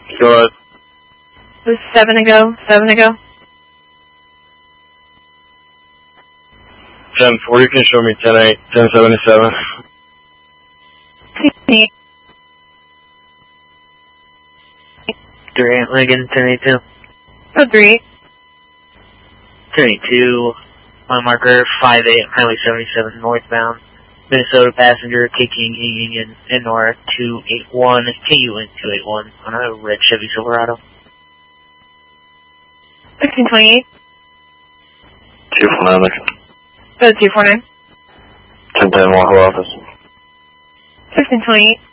Go ahead. It was 7 to go. 7 to go. 10-4, you can show me 10-8, 10-77. 10-8. Durant, Lincoln, 1082. Oh, 3. 1082, on marker 58, Highway 77 northbound. Minnesota passenger taking Union NR 281, KUN 281 on a red Chevy Silverado. 1628. 249, Lincoln. 249. 10-10, Waco office. 1628.